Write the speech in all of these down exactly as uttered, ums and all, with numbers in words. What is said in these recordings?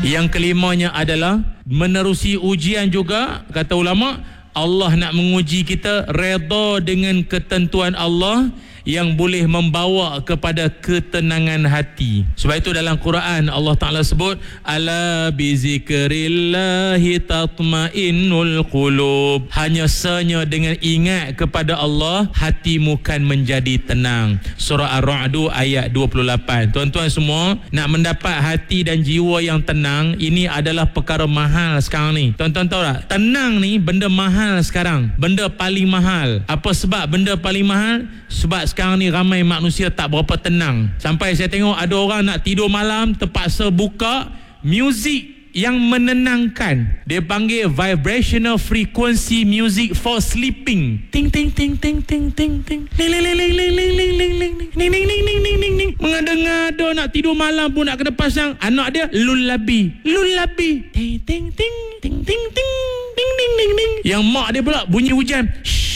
Yang kelimanya adalah menerusi ujian juga. Kata ulama, Allah nak menguji kita redha dengan ketentuan Allah yang boleh membawa kepada ketenangan hati. Sebab itu dalam Quran Allah Ta'ala sebut, ala bizikrillahi tatmainnul qulub. Hanya sanya dengan ingat kepada Allah, hatimu kan menjadi tenang. Surah Ar-Ra'd ayat dua puluh lapan. Tuan-tuan semua, nak mendapat hati dan jiwa yang tenang, ini adalah perkara mahal sekarang ni. Tuan-tuan tahu tak? Tenang ni benda mahal sekarang. Benda paling mahal. Apa sebab benda paling mahal? Sebab sekarang ni ramai manusia tak berapa tenang. Sampai saya tengok ada orang nak tidur malam terpaksa buka muzik yang menenangkan. Dia panggil vibrational frequency music for sleeping. Ting ting ting ting ting ting ting. Ling ling ling ling ling ling ling ling ling ling ling ling ling ling ling. Mengada-ngada nak tidur malam pun nak kena pasang. Anak dia lullaby. Lullaby. Ting ting ting ting ting ting ting ting ting ting. Yang mak dia pula bunyi hujan.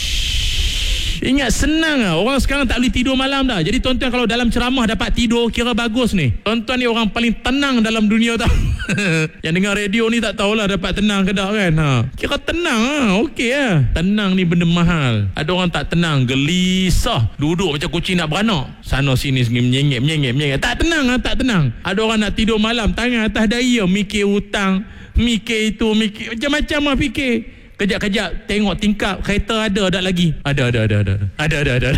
Ingat, senang lah. Orang sekarang tak boleh tidur malam dah. Jadi tuan-tuan kalau dalam ceramah dapat tidur, kira bagus ni. Tuan-tuan ni orang paling tenang dalam dunia tau. Yang dengar radio ni tak tahulah dapat tenang ke tak kan. Ha. Kira tenang lah. Okey lah. Tenang ni benda mahal. Ada orang tak tenang, gelisah, duduk macam kucing nak beranak. Sana sini sini menyengit, menyengit, menyengit. Tak tenang lah, tak tenang. Ada orang nak tidur malam, tangan atas dahi, mikir hutang, mikir itu, mikir macam-macam lah fikir. Kejap-kejap tengok tingkap kereta ada tak lagi? Ada, ada, ada, ada. Ada, ada, ada.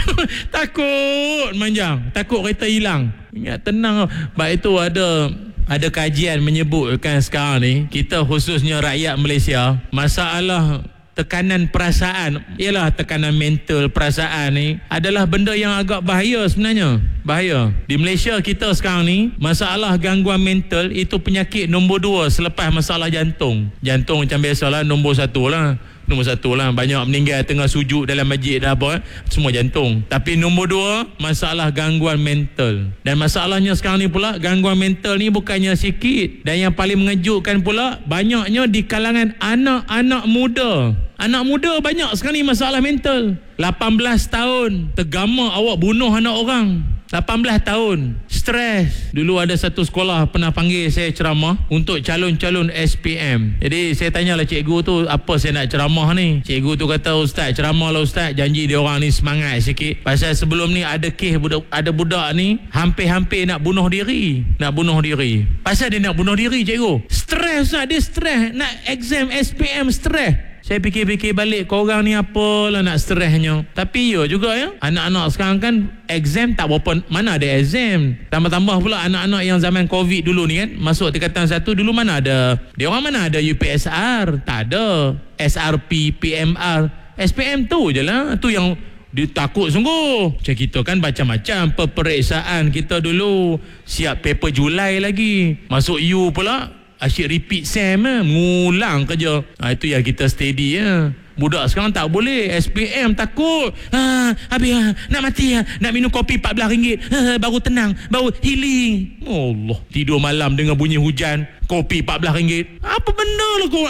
Takut manjang. Takut kereta hilang. Ingat, tenang. Sebab itu ada ada kajian menyebutkan sekarang ni, kita khususnya rakyat Malaysia, masalah tekanan perasaan, ialah tekanan mental, perasaan ni adalah benda yang agak bahaya sebenarnya. Bahaya. Di Malaysia kita sekarang ni, masalah gangguan mental itu penyakit nombor dua selepas masalah jantung. Jantung macam biasalah, nombor satu lah. Nombor satu lah. Banyak meninggal tengah sujud dalam masjid dah apa, semua jantung. Tapi nombor dua, masalah gangguan mental. Dan masalahnya sekarang ni pula, gangguan mental ni bukannya sikit. Dan yang paling mengejutkan pula, banyaknya di kalangan anak-anak muda. Anak muda banyak sekarang ni masalah mental. lapan belas tahun, tergama awak bunuh anak orang. lapan belas tahun, stres. Dulu ada satu sekolah pernah panggil saya ceramah untuk calon-calon S P M. Jadi saya tanyalah cikgu tu, apa saya nak ceramah ni? Cikgu tu kata, ustaz ceramah lah ustaz, janji dia orang ni semangat sikit. Pasal sebelum ni ada kes budak, ada budak ni hampir-hampir nak bunuh diri. Nak bunuh diri. Pasal dia nak bunuh diri cikgu. Stres lah, dia stres. Nak exam S P M stres. Saya fikir-fikir balik, korang ni apalah nak stresnya. Tapi ya juga ya, anak-anak sekarang kan exam tak berapa, mana ada exam. Tambah-tambah pula anak-anak yang zaman Covid dulu ni kan, masuk tingkatan satu dulu mana ada. Dia orang mana ada U P S R, tak ada. S R P, P M R, S P M tu je lah. Tu yang dia takut sungguh. Macam kita kan macam-macam peperiksaan kita dulu. Siap paper Julai lagi. Masuk U pula, asyik repeat SEM lah, mengulang kerja. Ha, itu yang kita steady ya. Budak sekarang tak boleh. S P M takut. Ha, habis ha, nak mati ha, nak minum kopi empat belas ringgit. Ha, baru tenang, baru healing. Allah, tidur malam dengan bunyi hujan, kopi empat belas ringgit. Apa benda lah kau?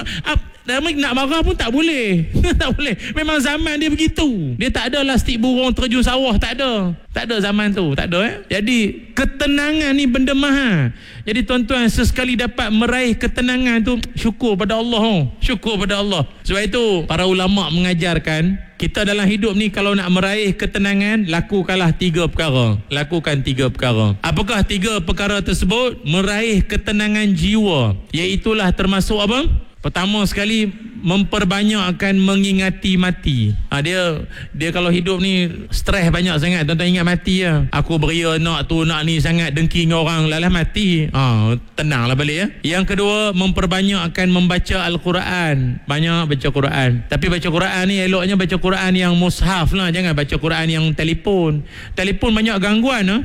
Nak marah pun tak boleh. Tak boleh. Memang zaman dia begitu. Dia tak ada lastik burung terjun sawah, tak ada. Tak ada zaman tu, tak ada eh. Jadi ketenangan ni benda mahal. Jadi tuan-tuan, sesekali dapat meraih ketenangan tu, syukur pada Allah. Oh. Syukur pada Allah. Sebab itu para ulama mengajarkan kita dalam hidup ni, kalau nak meraih ketenangan, lakukanlah tiga perkara. Lakukan tiga perkara. Apakah tiga perkara tersebut? Meraih ketenangan jiwa. Iaitulah termasuk apa? Pertama sekali, memperbanyakkan mengingati mati. Ha, dia dia kalau hidup ni stres banyak sangat, tuan-tuan ingat mati lah. Aku beria nak tu nak ni sangat, dengki dengan orang, lalah mati. Ha, tenanglah balik ya. Yang kedua, memperbanyakkan membaca Al-Quran. Banyak baca Quran. Tapi baca Quran ni eloknya baca Quran yang mushaf lah, jangan baca Quran yang telefon. Telefon banyak gangguan ha?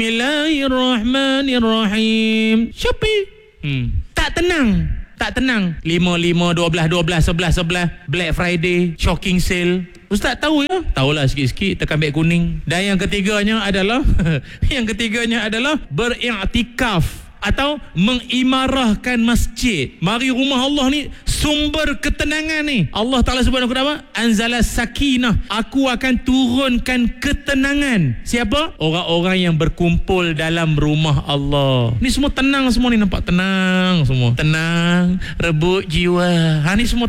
Bismillahirrahmanirrahim. Shopee. Hmm. Tak tenang. Tak tenang. lima, lima, dua belas, dua belas, sebelas, sebelas. Black Friday, shocking sale. Ustaz tahu ya? Tahulah sikit-sikit, tekan beg kuning. Dan yang ketiganya adalah yang ketiganya adalah beriktikaf atau mengimarahkan masjid. Mari rumah Allah ni sumber ketenangan ni. Allah Ta'ala subhanahu wa ta'ala anzala sakinah, aku akan turunkan ketenangan. Siapa? Orang-orang yang berkumpul dalam rumah Allah. Ni semua tenang semua ni, nampak tenang semua. Tenang, rebut jiwa. Ha, ni semua